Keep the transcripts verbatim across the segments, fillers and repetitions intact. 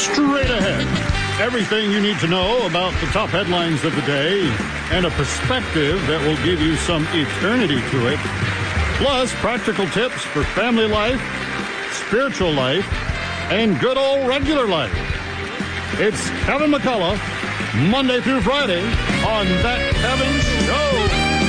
straight ahead. Everything you need to know about the top headlines of the day and a perspective that will give you some eternity to it. Plus, practical tips for family life, spiritual life, and good old regular life. It's Kevin McCullough, Monday through Friday on That Kevin Show.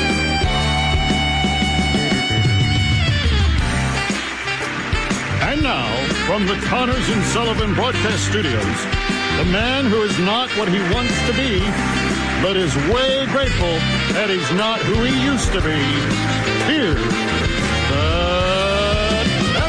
And now, from the Connors and Sullivan Broadcast Studios, the man who is not what he wants to be, but is way grateful that he's not who he used to be. Here's the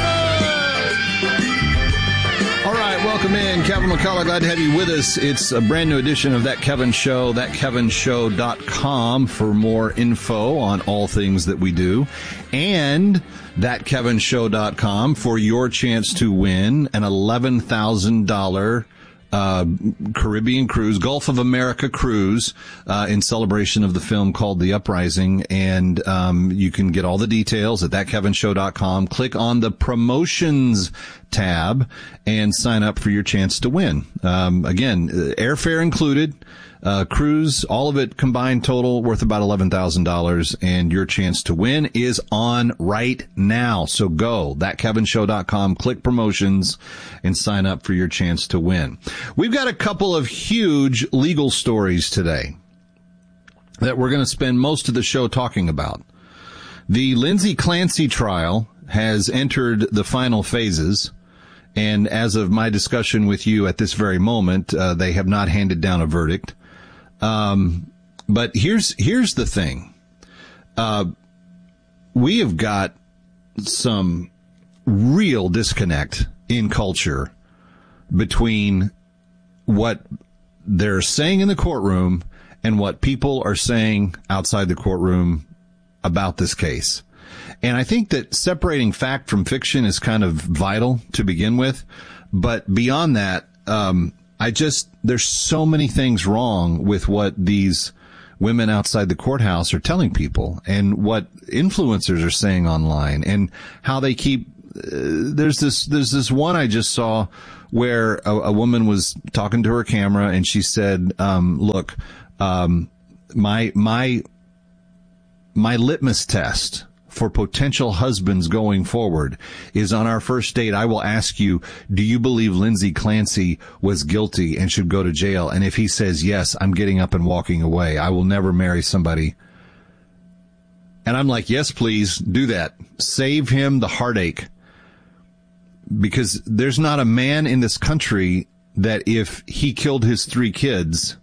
Kevin! All right, welcome in. Kevin McCullough, glad to have you with us. It's a brand new edition of That Kevin Show, that kevin show dot com for more info on all things that we do. And that kevin show dot com for your chance to win an eleven thousand dollars Uh, Caribbean cruise, Gulf of America cruise, uh, in celebration of the film called The Uprising. And, um, you can get all the details at that kevin show dot com. Click on the promotions tab and sign up for your chance to win. Um, again, airfare included, uh, cruise, all of it combined total worth about eleven thousand dollars. And your chance to win is on right now. So go, that kevin show dot com, click promotions and sign up for your chance to win. We've got a couple of huge legal stories today that we're going to spend most of the show talking about. The Lindsay Clancy trial has entered the final phases, and as of my discussion with you at this very moment, uh, they have not handed down a verdict. Um, but here's, here's the thing. Uh, we have got some real disconnect in culture between what they're saying in the courtroom and what people are saying outside the courtroom about this case. And I think that separating fact from fiction is kind of vital to begin with. But beyond that, um, I just, there's so many things wrong with what these women outside the courthouse are telling people and what influencers are saying online and how they keep, uh, there's this, there's this one I just saw where a, a woman was talking to her camera and she said, um, look, um, my, my, my litmus test for potential husbands going forward is on our first date, I will ask you, do you believe Lindsay Clancy was guilty and should go to jail? And if he says yes, I'm getting up and walking away. I will never marry somebody. And I'm like, yes, please do that. Save him the heartache. Because there's not a man in this country that if he killed his three kids,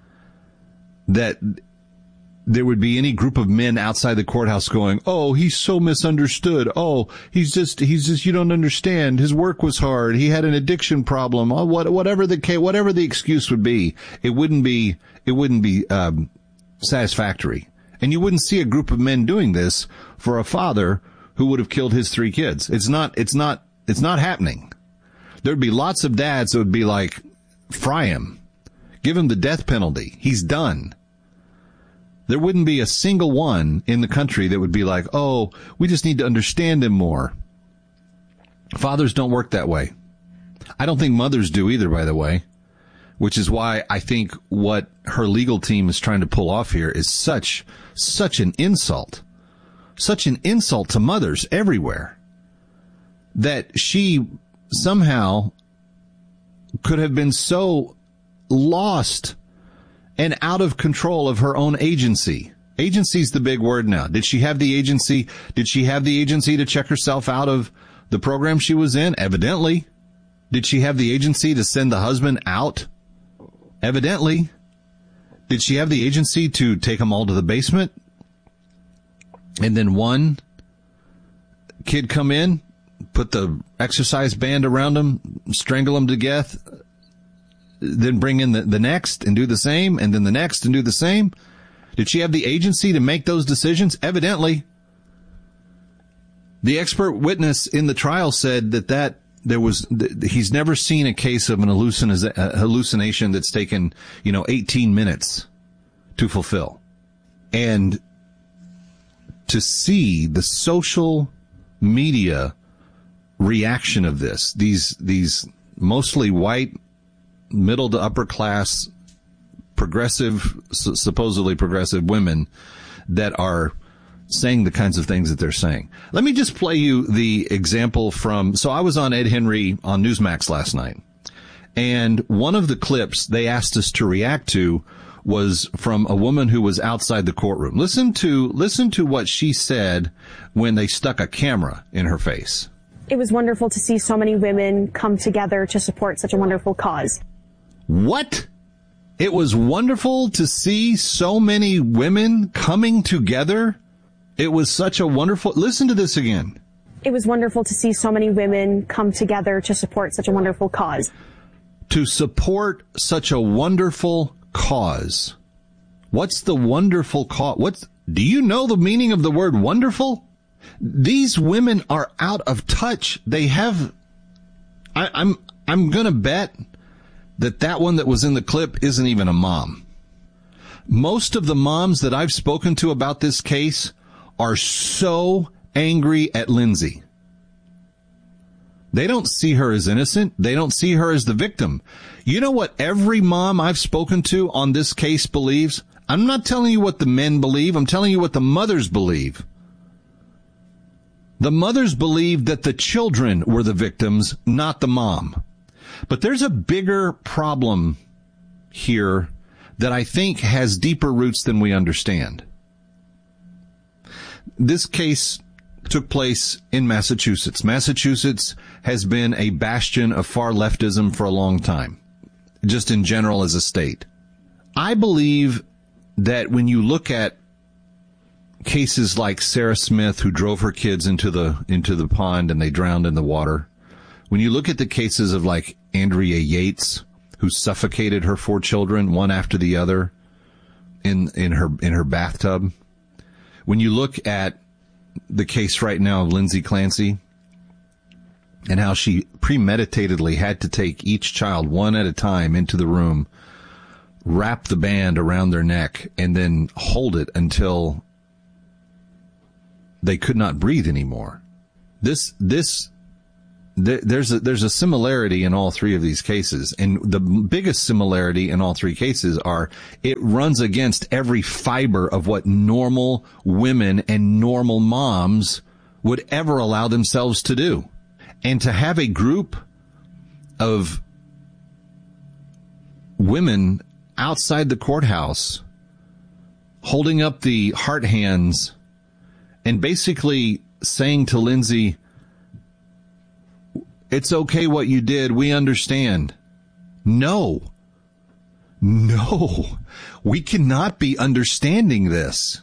that there would be any group of men outside the courthouse going, oh, he's so misunderstood. Oh, he's just, he's just, you don't understand. His work was hard. He had an addiction problem. Oh, what, whatever the, whatever the excuse would be, it wouldn't be, it wouldn't be, um, satisfactory. And you wouldn't see a group of men doing this for a father who would have killed his three kids. It's not, it's not, it's not happening. There'd be lots of dads that would be like, fry him. Give him the death penalty. He's done. There wouldn't be a single one in the country that would be like, oh, we just need to understand him more. Fathers don't work that way. I don't think mothers do either, by the way, which is why I think what her legal team is trying to pull off here is such, such an insult, such an insult to mothers everywhere that she somehow could have been so lost and out of control of her own agency. Agency's the big word now. Did she have the agency? Did she have the agency to check herself out of the program she was in? Evidently. Did she have the agency to send the husband out? Evidently. Did she have the agency to take them all to the basement? And then one kid come in, put the exercise band around him, strangle him to death, then bring in the, the next and do the same, and then the next and do the same? Did she have the agency to make those decisions? Evidently. The expert witness in the trial said that that there was, he's never seen a case of an hallucination that's taken, you know, eighteen minutes to fulfill. And to see the social media reaction of this, these, these mostly white middle to upper class, progressive, supposedly progressive women that are saying the kinds of things that they're saying. Let me just play you the example from, so I was on Ed Henry on Newsmax last night, and one of the clips they asked us to react to was from a woman who was outside the courtroom. Listen to, listen to what she said when they stuck a camera in her face. It was wonderful to see so many women come together to support such a wonderful cause. What? It was wonderful to see so many women coming together? It was such a wonderful... Listen to this again. It was wonderful to see so many women come together to support such a wonderful cause. To support such a wonderful cause. What's the wonderful cause? What's... Do you know the meaning of the word wonderful? These women are out of touch. They have... I, I'm, I'm gonna bet that that one that was in the clip isn't even a mom. Most of the moms that I've spoken to about this case are so angry at Lindsay. They don't see her as innocent. They don't see her as the victim. You know what every mom I've spoken to on this case believes? I'm not telling you what the men believe. I'm telling you what the mothers believe. The mothers believe that the children were the victims, not the mom. But there's a bigger problem here that I think has deeper roots than we understand. This case took place in Massachusetts. Massachusetts has been a bastion of far leftism for a long time, just in general as a state. I believe that when you look at cases like Sarah Smith, who drove her kids into the into the pond and they drowned in the water, when you look at the cases of like Andrea Yates, who suffocated her four children one after the other in in her in her bathtub, when you look at the case right now of Lindsay Clancy and how she premeditatedly had to take each child one at a time into the room, wrap the band around their neck, and then hold it until they could not breathe anymore. This, this, th- there's a, there's a similarity in all three of these cases. And the biggest similarity in all three cases are it runs against every fiber of what normal women and normal moms would ever allow themselves to do. And to have a group of women outside the courthouse holding up the heart hands and basically saying to Lindsay, it's okay what you did, we understand. No. No. We cannot be understanding this.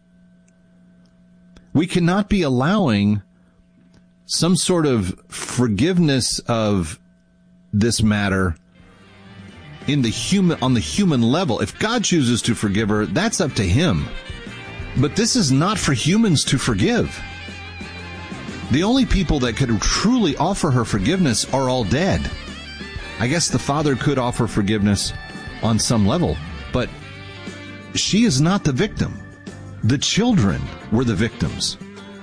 We cannot be allowing some sort of forgiveness of this matter in the human, on the human level. If God chooses to forgive her, that's up to him. But this is not for humans to forgive. The only people that could truly offer her forgiveness are all dead. I guess the father could offer forgiveness on some level, but she is not the victim. The children were the victims.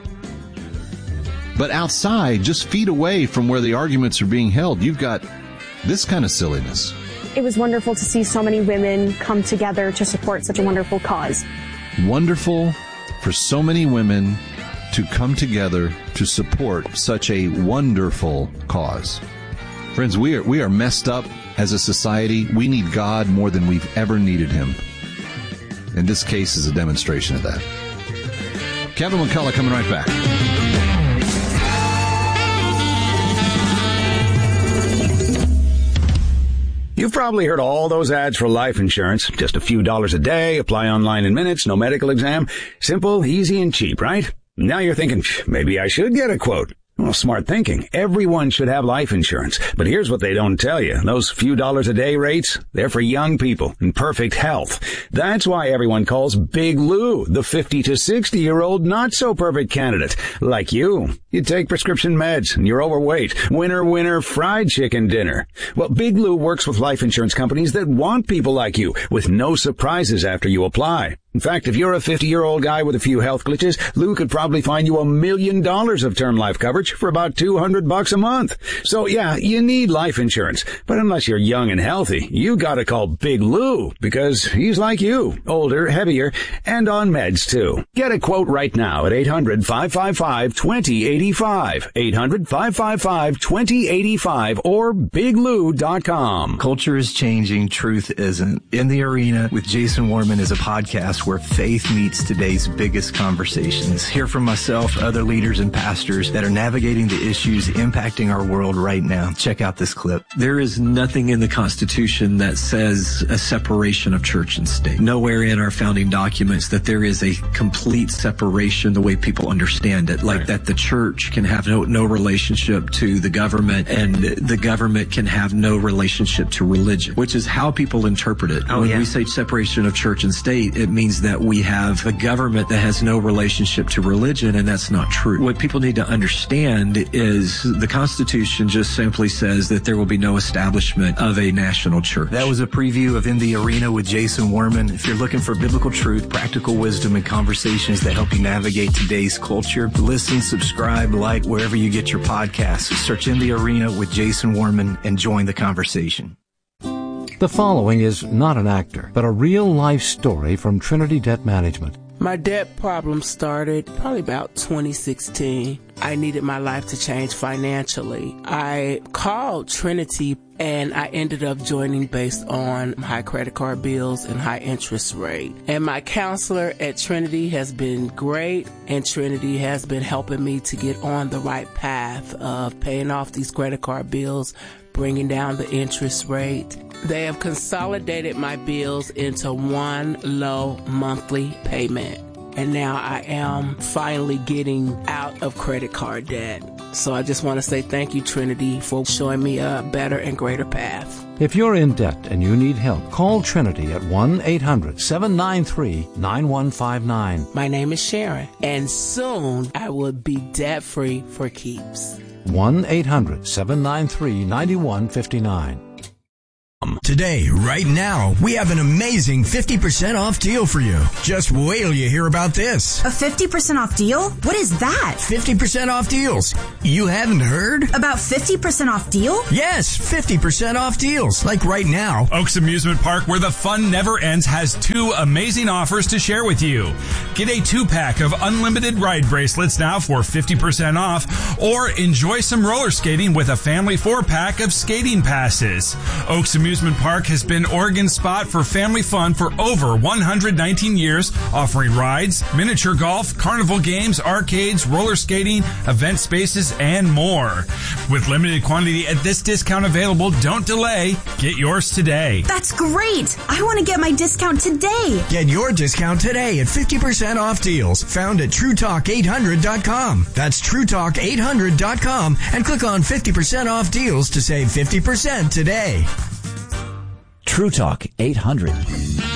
But outside, just feet away from where the arguments are being held, you've got this kind of silliness. It was wonderful to see so many women come together to support such a wonderful cause. Wonderful for so many women to come together to support such a wonderful cause. Friends, we are, we are messed up as a society. We need God more than we've ever needed him. And this case is a demonstration of that. Kevin McCullough coming right back. You've probably heard all those ads for life insurance. Just a few dollars a day, apply online in minutes, no medical exam. Simple, easy, and cheap, right? Now you're thinking, maybe I should get a quote. Well, smart thinking. Everyone should have life insurance. But here's what they don't tell you. Those few dollars a day rates, they're for young people in perfect health. That's why everyone calls Big Lou the fifty to sixty year old not so perfect candidate. Like you. You take prescription meds and you're overweight. Winner, winner, fried chicken dinner. Well, Big Lou works with life insurance companies that want people like you with no surprises after you apply. In fact, if you're a fifty-year-old guy with a few health glitches, Lou could probably find you a million dollars of term life coverage for about two hundred bucks a month. So yeah, you need life insurance. But unless you're young and healthy, you gotta call Big Lou, because he's like you, older, heavier, and on meds too. Get a quote right now at eight hundred, five five five, two zero eight five, eight hundred, five five five, two zero eight five, or big lou dot com. Culture is changing, truth isn't. In the Arena with Jason Warman is a podcast where faith meets today's biggest conversations. Hear from myself, other leaders and pastors that are navigating the issues impacting our world right now. Check out this clip. There is nothing in the Constitution that says a separation of church and state. Nowhere in our founding documents that there is a complete separation the way people understand it, like right. that the church can have no, no relationship to the government and the government can have no relationship to religion, which is how people interpret it. Oh, when yeah. we say separation of church and state, it means that we have a government that has no relationship to religion, and that's not true. What people need to understand is the Constitution just simply says that there will be no establishment of a national church. That was a preview of In the Arena with Jason Warman. If you're looking for biblical truth, practical wisdom, and conversations that help you navigate today's culture, listen, subscribe, like wherever you get your podcasts. Search In the Arena with Jason Warman and join the conversation. The following is not an actor, but a real-life story from Trinity Debt Management. My debt problem started probably about twenty sixteen. I needed my life to change financially. I called Trinity and I ended up joining based on high credit card bills and high interest rate. And my counselor at Trinity has been great, and Trinity has been helping me to get on the right path of paying off these credit card bills, bringing down the interest rate. They have consolidated my bills into one low monthly payment. And now I am finally getting out of credit card debt. So I just want to say thank you, Trinity, for showing me a better and greater path. If you're in debt and you need help, call Trinity at one eight hundred, seven nine three, nine one five nine. My name is Sharon, and soon I will be debt-free for keeps. one eight hundred, seven nine three, nine one five nine. Today, right now, we have an amazing fifty percent off deal for you. Just wait till you hear about this. A fifty percent off deal? What is that? fifty percent off deals. You haven't heard? About fifty percent off deal? Yes, fifty percent off deals. Like right now. Oaks Amusement Park, where the fun never ends, has two amazing offers to share with you. Get a two-pack of unlimited ride bracelets now for fifty percent off, or enjoy some roller skating with a family four-pack of skating passes. Oaks Amusement Park has been Oregon's spot for family fun for over one hundred nineteen years, offering rides, miniature golf, carnival games, arcades, roller skating, event spaces, and more. With limited quantity at this discount available, don't delay. Get yours today. That's great! I want to get my discount today. Get your discount today at fifty percent off deals found at true talk eight hundred dot com. That's true talk eight hundred dot com and click on fifty percent off deals to save fifty percent today. True Talk eight hundred.